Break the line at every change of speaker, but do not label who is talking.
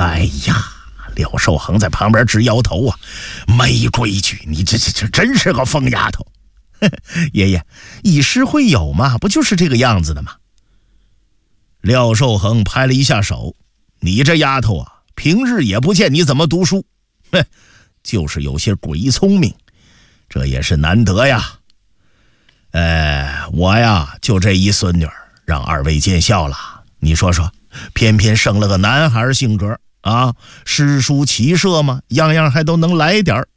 哎呀，廖寿恒在旁边直摇头啊，没规矩，你这真是个疯丫头。爷爷，以诗会友嘛，不就是这个样子的吗？廖寿恒拍了一下手，你这丫头啊，平日也不见你怎么读书，就是有些鬼聪明，这也是难得呀。我呀就这一孙女，让二位见笑了。你说说，偏偏生了个男孩性格啊，诗书骑射嘛，样样还都能来点儿。